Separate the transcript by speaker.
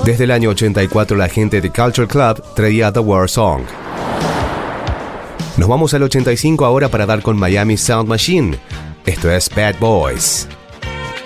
Speaker 1: Desde el año 84 la gente de Culture Club traía The War Song. Nos vamos al 85 ahora para dar con Miami Sound Machine. Esto es Bad Boys.